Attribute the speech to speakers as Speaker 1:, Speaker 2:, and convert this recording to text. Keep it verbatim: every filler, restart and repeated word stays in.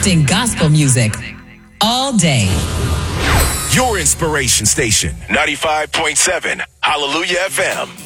Speaker 1: uplifting gospel music all day.
Speaker 2: Your inspiration station, ninety-five point seven Hallelujah F M.